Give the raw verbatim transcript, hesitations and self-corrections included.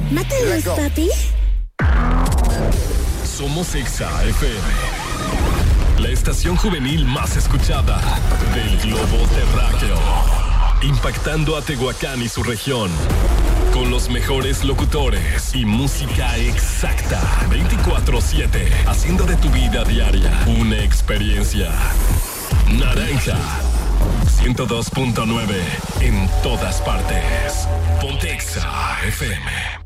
Mátalos, papi. Somos Exa F M, la estación juvenil más escuchada del globo terráqueo, impactando a Tehuacán y su región, con los mejores locutores y música exacta, veinticuatro siete, haciendo de tu vida diaria una experiencia. Naranja, ciento dos punto nueve en todas partes. Ponte Exa F M.